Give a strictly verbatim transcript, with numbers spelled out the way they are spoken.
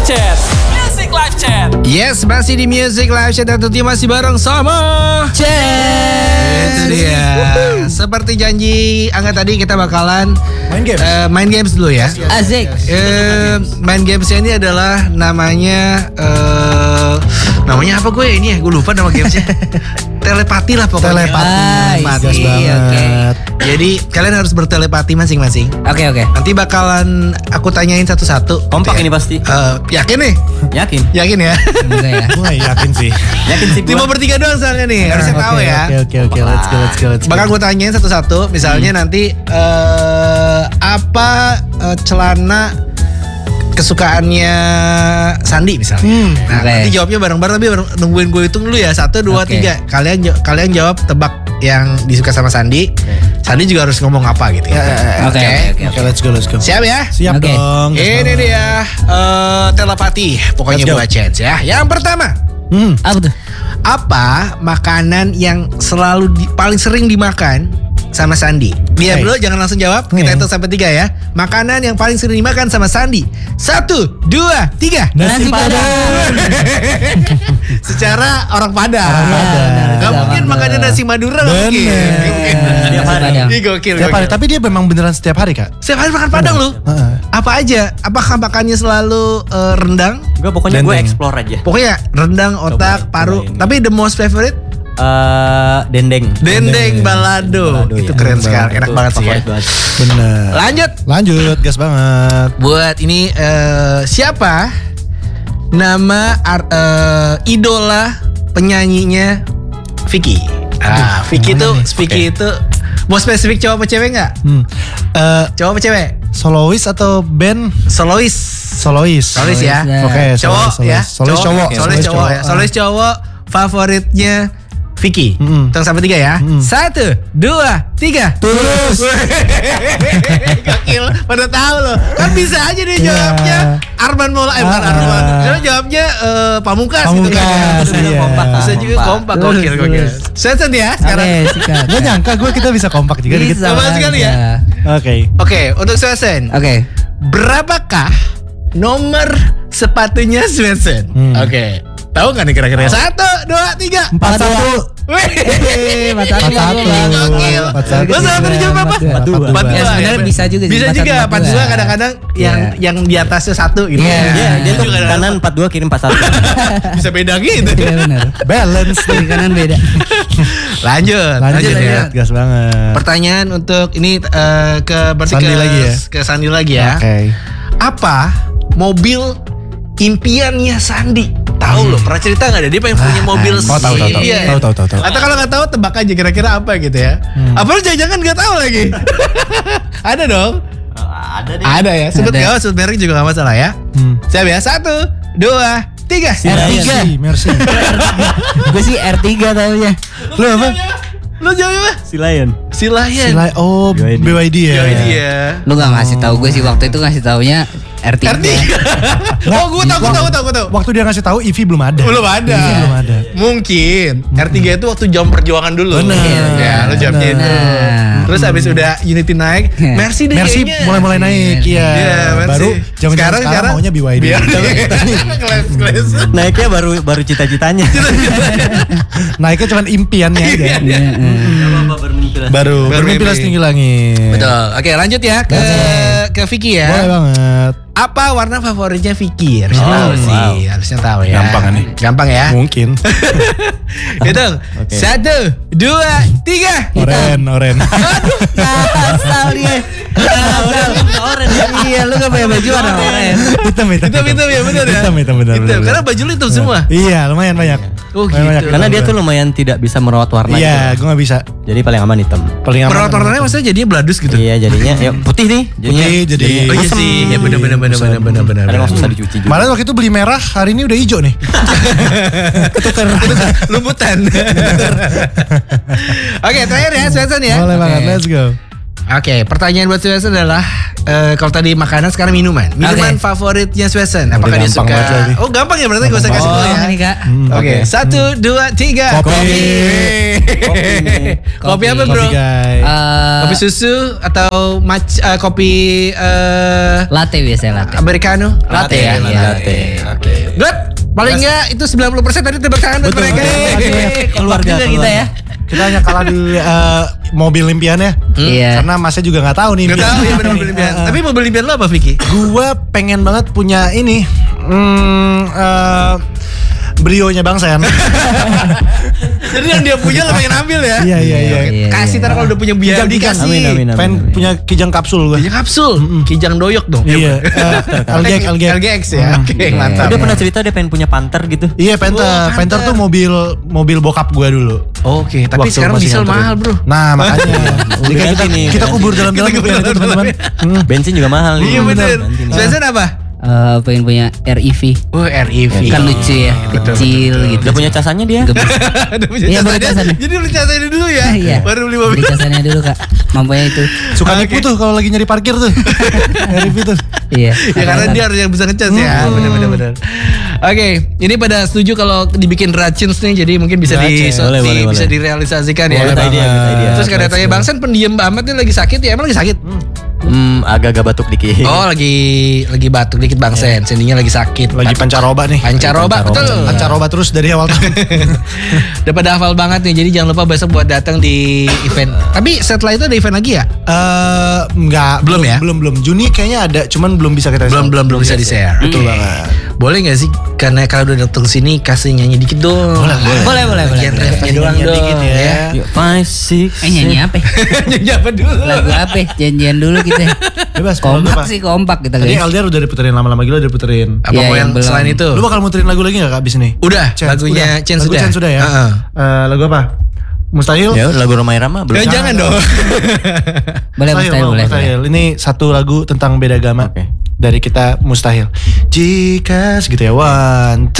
Chat. Music Live Chat. Yes, masih di Music Live Chat dan tentunya masih bareng sama Chat. Itu dia. Seperti janji Angga tadi kita bakalan Main games. eh, main games dulu ya. Asik. Eh, main gamesnya ini adalah namanya eh, namanya apa gue ini ya? Gue lupa nama gamesnya. Telepati lah pokoknya. Telepati. Ah, Telepati. Gas isi, banget. oke. Jadi kalian harus bertelepati masing-masing. Oke oke. Nanti bakalan aku tanyain satu-satu. Kompak gitu ya. ini pasti. Eh, yakin nih? Yakin? Yakin ya? Semoga ya. Gue gak yakin sih. Yakin sih Cuma gua. bertiga doang soalnya nih, harusnya tahu Oke, ya. Oke oke oke, let's go let's go let's go. Bakal gue tanyain satu-satu. Misalnya nanti eh, apa eh, celana kesukaannya Sandi misalnya. Hmm. Nah, Oke. nanti jawabnya bareng-bareng tapi bareng- nungguin gue hitung dulu ya. Satu, dua, Oke. tiga. Kalian ja- kalian jawab tebak yang disuka sama Sandi. Sandi juga harus ngomong apa gitu ya. Oke oke oke. Oke let's go let's go. Siap ya? Siap Oke. dong. gas Ini banget. dia eh, telepati. Pokoknya Let's go. buat chance ya. Yang pertama. Hmm. Apa tuh? Apa makanan yang selalu di- paling sering dimakan sama Sandi? Diam Oke. dulu, jangan langsung jawab. Kita Oke. hitung sampai tiga ya. Makanan yang paling sering dimakan sama Sandi. Satu, dua, tiga. Nasi Padang. Secara orang Padang. Orang Padang. Gak Zaman mungkin dulu. makannya nasi Madura gak mungkin. Bener. Gak mungkin. Setiap hari. Padang. Ih, gokil, Setiap hari, gokil. tapi dia memang beneran setiap hari kak. Setiap hari makan Padang lu. Heeh. Apa aja? Apakah makannya selalu eh, rendang? Gue pokoknya gue Dendeng. explore aja. Pokoknya rendang, otak, Coba, paru. cobain. Tapi the most favorite? Eh, dendeng. Dendeng balado. Balado, Itu ya. keren Dendeng sekali. Enak Itu banget sih ya. favorit banget. Bener. Lanjut. Lanjut, gas banget. Buat ini eh, siapa nama ar- eh, idola penyanyinya Vicky? Ah, Vicky yang tuh, mana nih? Vicky itu mau spesifik cowok apa cewek nggak? Hmm. Eh, Cowok apa cewek? solois atau band Solois. solois? Solois ya. Solois, Oke, Cowok solois, ya. solois. Solois cowok. Solois cowok ya. Solois cowok favoritnya Vicky. Mm-mm. Hitung sampai tiga ya. Mm-mm. Satu, dua, tiga. Tulus. Gokil, pada tahu loh. Kan bisa aja dia Iya. jawabnya Arman Maulana, eh bukan Ah. Arman. Dia jawabnya eh, Pamungkas, gitu kan. Pamungkas, Bisa iya. kompak. Bisa juga kompak, Tulus, gokil, gokil. tulus. Sensen ya sekarang. Oke sikat. Gak nyangka gue kita bisa kompak juga dikit. Bisa Sama sekali ya. aja. Oke. Oke, untuk Sensen. Oke. Berapakah nomor sepatunya Svensson? Hmm. Oke. Tahu nggak nih kira-kira? Satu, dua, tiga. Empat satu. Wih, Empat satu. Empat satu. Gokil. Empat satu. Lo salah tadi jawab apa? Empat dua. Empat dua. Ya, sebenarnya ya. bisa juga sih, Bisa empat juga. satu, Empat empat dua dua. kadang-kadang yang Iya. yang di atasnya satu gitu. Iya. Iya, dia tuh juga ada. kanan empat dua kiri empat satu. Bisa beda gitu. Iya benar. Balance. Kiri kanan beda. Lanjut. Lanjut, ya. lanjut. Gas banget. Pertanyaan untuk ini eh, ke berarti Sandi ke, lagi ya? ke Sandi lagi ya. Oke. Apa mobil impiannya Sandi? Tahu loh, pernah cerita nggak deh dia pengen punya mobil Oh, tahu, tahu, tahu. impian? Tahu, tahu, tahu, tahu. Atau kalau nggak tahu tebak aja kira-kira apa gitu ya. Hmm. Apa lu jangan-jangan nggak tahu lagi? Ada dong. Ada deh. Ada ya. Sebut Ada. nggak? Sebut merek juga nggak masalah ya. Hmm. Siap ya. Satu, dua, tiga. R tiga. Merci, merci. Gue sih R tiga taunya. Lu apa? Lu jawabnya apa? Si Lion. Si Lion. Sila- oh, B Y D. B Y D ya. Yoi dia. Lu gak ngasih tahu gue sih waktu itu ngasih taunya R tiga. R tiga. Oh, gue tahu, gue tahu, gue tahu, gue tahu. Waktu dia ngasih tahu E V belum ada. Belum ada. E V belum ada. Mungkin R tiga itu waktu jam perjuangan dulu. Bener. Ya, lu jawabnya itu. Nah. Terus abis udah Unity naik, Mercy deh Mercy kayaknya. mulai-mulai naik, iya. Iya, Mercy. Baru zaman sekarang, sekarang maunya B Y D. Biar- Keles, keles. Naiknya baru baru cita-citanya. Naiknya cuma impiannya aja. Iya. Iya, iya. Baru Bermimpi. bermimpilah setinggi langit. Betul. Oke, lanjut ya ke ke Vicky ya. Boleh banget. Apa warna favoritnya Vicky? Harusnya Oh, tahu sih, wow. harusnya tahu ya. Gampang kan nih? Gampang ya. Mungkin. Hitung. Oke. Satu, dua, tiga. Oren, oren. Asal dia. Oren. Iya lu gak pakai baju warna oranye. Hitam, hitam. Hitam, hitam ya, benar ya. Hitam, hitam, benar. Hitam. benar, Karena benar. baju lu hitam semua. Iya, lumayan banyak. Oh, Lumayan gitu. banyak. Karena dia tuh lumayan tidak bisa merawat warna Iya, gitu. gue gak bisa. Jadi paling aman hitam. Paling aman. Merawat warnanya maksudnya jadinya bladus gitu. Iya, jadinya ya putih nih. Jadinya, Putih, jadi- Oh iya asem. sih, ya benar benar benar benar benar benar. Kadang nggak susah dicuci juga. Malah waktu itu beli merah, hari ini udah hijau nih. Ketukar lumputan. Oke, terakhir ya, Svensson ya. Boleh Oke. banget, let's go. Oke, pertanyaan buat Swesen adalah eh, kalau tadi makanan, sekarang minuman. Minuman Oke. favoritnya Swesen. Udah Apakah dia gampang suka? banget lagi. Oh, gampang ya berarti gak usah kasih Oh, tahu ya. ini Kak. Oke, Oke. satu, dua, tiga. Kopi. Kopi. Kopi apa bro? Kopi guys. Eh, Kopi susu atau mac eh, kopi eh, latte biasanya latte. americano? Latte ya, latte. iya. Latte. Oke. Good. Paling enggak itu sembilan puluh persen tadi tebak tangan buat mereka. Keluarga, Juga kita ya. Kita hanya kalah di eh, mobil impian ya. Iya. Karena masnya juga nggak tahu nih. Gak impian. tahu ya benar mobil impian. Tapi mobil impian lo apa Vicky? Gua pengen banget punya ini. Hmm, eh, brionya Bang Sen. Jadi yang dia punya lo pengen ambil ya? Iya, iya, iya. Iya, Kasih iya. ntar kalau udah punya biaya Kijang, kijang. dikasih. Amin, amin, amin. Pengen punya kijang kapsul gue. Kijang kapsul, kijang doyok dong. Iya. eh, L G X, L G X. L G X ya. Oke, mantap. Dia pernah cerita dia pengen punya Panther gitu. Iya, Panther. Oh, Panther. Panther tuh mobil mobil bokap gue dulu. Oke, tapi Waktu sekarang masih diesel nganterin. mahal, Bro. Nah, makanya. Jadi kayak kita, ganti nih, kita ganti. kubur dalam-dalam Kita kubur impian itu, dalam-dalam teman-teman. Hmm. Bensin juga mahal nih. Iya bener. Ganti nih. Swesen apa? Eh, pengen punya R E V. Oh, R E V. Kan lucu ya, kecil gitu. Udah punya casannya dia. Gemes. Udah punya Iya, baru casannya. casannya. Jadi beli casannya dulu ya. Iya. Baru beli mobil. Beli casannya dulu Kak. Mampunya itu. Suka Oke. nipu tuh kalau lagi nyari parkir tuh. R E V tuh. Iya. Ya karena dia harus yang bisa ngecas ya. Bener-bener bener. Oke, ini pada setuju kalau dibikin racins nih, jadi mungkin bisa di, Racins. so- Boleh, di- boleh, bisa boleh. direalisasikan ya. Boleh Good idea, good idea. Terus kadang tanya Bang Sen pendiam amat nih lagi sakit ya, emang lagi sakit? Hmm, agak-agak batuk dikit. Oh lagi lagi batuk dikit Bang Sen, sendinya lagi sakit. Lagi pancaroba nih. Pancaroba, betul. Pancaroba terus dari awal tahun. Udah pada hafal banget nih, jadi jangan lupa besok buat datang di event. Tapi setelah itu ada event lagi ya? Eh, enggak, Belum ya? Belum, belum. Juni kayaknya ada, cuman belum bisa kita Belum belum belum bisa di share. Betul banget. Boleh nggak sih? Karena kalau udah datang sini kasih nyanyi dikit dong. Boleh, Boleh, boleh, boleh. Bagian refnya doang Nyanyi dong dikit ya. Yuk, five, six, Eh nyanyi apa? ya? Nyanyi apa dulu? Lagu apa? ya? Janjian dulu kita. Bebas, mau Kompak apa? sih, kompak kita Tadi guys. Aldiar udah diputerin lama-lama gila udah diputerin. Apa Iya, mau yang yang belum. selain itu? Lu bakal muterin lagu lagi gak abis ini? Udah, Chance, lagunya udah. Chance Lagu sudah. Chance sudah ya? Heeh. Eh, lagu apa? Mustahil? Ya, lagu Romai Rama belum. Ya, jangan dong. Boleh, mustahil, mau, boleh. Mustahil. Ini satu lagu tentang beda agama. Oke. Dari kita Mustahil. Jika segitu ya. One,